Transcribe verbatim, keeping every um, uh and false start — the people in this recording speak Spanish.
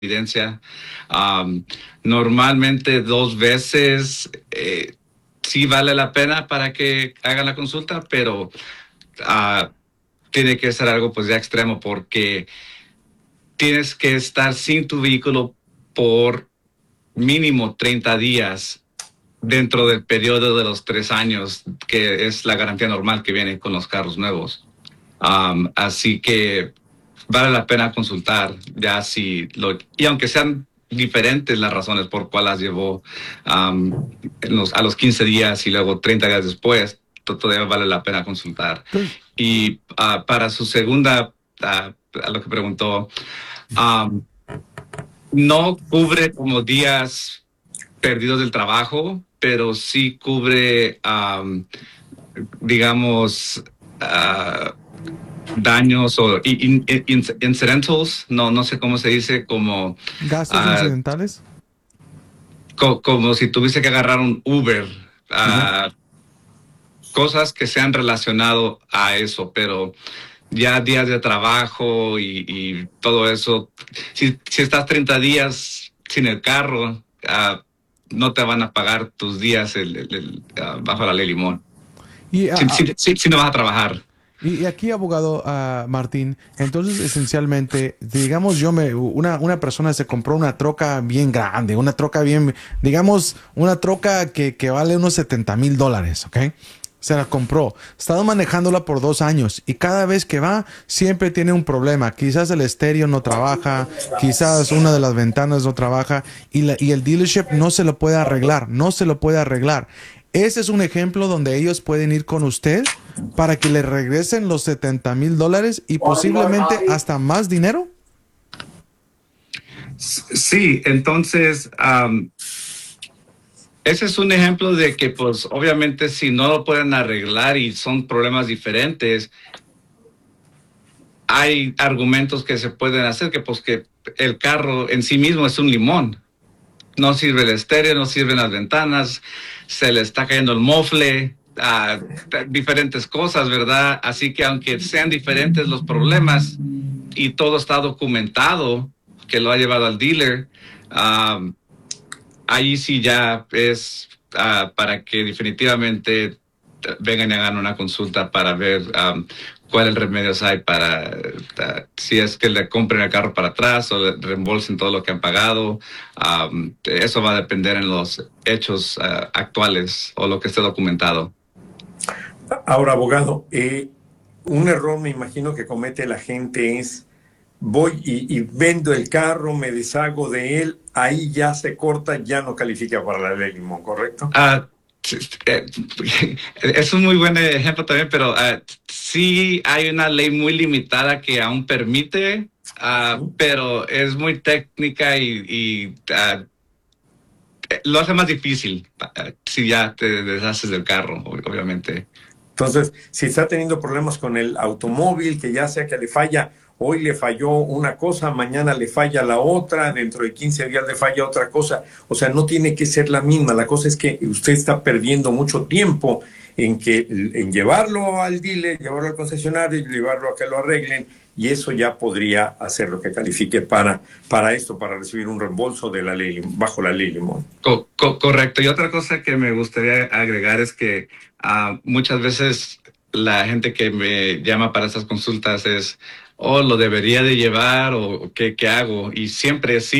evidencia. Um, normalmente dos veces eh, sí vale la pena para que hagan la consulta, pero uh, tiene que ser algo pues ya extremo porque tienes que estar sin tu vehículo por mínimo treinta días dentro del periodo de los tres años, que es la garantía normal que viene con los carros nuevos. Um, así que vale la pena consultar, ya si lo, y aunque sean diferentes las razones por cuál las llevó um, en los, a los quince días y luego treinta días después, todavía vale la pena consultar. Entonces, Y uh, para su segunda, uh, a lo que preguntó, um, no cubre como días perdidos del trabajo, pero sí cubre, um, digamos, uh, daños o in, in, in, incidentals, no, no sé cómo se dice, como, gastos uh, incidentales. co como si tuviese que agarrar un Uber, Ajá. uh, cosas que se han relacionado a eso, pero ya días de trabajo y, y todo eso, si, si estás treinta días sin el carro, uh, no te van a pagar tus días el, el, el, uh, bajo la ley Limón. Y, Si, a- si, si, si no vas a trabajar. Y, y aquí, abogado ah, Martín, entonces esencialmente, digamos, yo me, una, una persona se compró una troca bien grande, una troca bien, digamos, una troca que, que vale unos setenta mil dólares, ¿ok? Se la compró, ha estado manejándola por dos años y cada vez que va siempre tiene un problema. Quizás el estéreo no trabaja, quizás una de las ventanas no trabaja y, la, y el dealership no se lo puede arreglar, no se lo puede arreglar. Ese es un ejemplo donde ellos pueden ir con usted para que le regresen los setenta mil dólares y posiblemente hasta más dinero. Sí, entonces, um, ese es un ejemplo de que, pues, obviamente, si no lo pueden arreglar y son problemas diferentes, hay argumentos que se pueden hacer que, pues, que el carro en sí mismo es un limón. No sirve el estéreo, no sirven las ventanas, se le está cayendo el mofle, uh, diferentes cosas, ¿verdad? Así que aunque sean diferentes los problemas y todo está documentado que lo ha llevado al dealer, um, ahí sí ya es uh, para que definitivamente vengan y hagan una consulta para ver um, cuáles remedios hay para uh, si es que le compren el carro para atrás o le reembolsen todo lo que han pagado. Um, eso va a depender en los hechos uh, actuales o lo que esté documentado. Ahora, abogado, eh, un error me imagino que comete la gente es voy y, y vendo el carro, me deshago de él, ahí ya se corta, ya no califica para la ley Limón, ¿correcto? Uh, es un muy buen ejemplo también, pero uh, sí hay una ley muy limitada que aún permite, uh, ¿Sí? pero es muy técnica y, y uh, lo hace más difícil uh, si ya te deshaces del carro, obviamente. Entonces, si está teniendo problemas con el automóvil, que ya sea que le falla, hoy le falló una cosa, mañana le falla la otra, dentro de quince días le falla otra cosa, o sea, no tiene que ser la misma, la cosa es que usted está perdiendo mucho tiempo en, que, en llevarlo al dealer, llevarlo al concesionario, llevarlo a que lo arreglen, y eso ya podría hacer lo que califique para, para esto, para recibir un reembolso de la ley, bajo la ley Limón. Co co correcto. Y otra cosa que me gustaría agregar es que uh, muchas veces la gente que me llama para estas consultas es, oh, lo debería de llevar o qué, qué hago. Y siempre sí.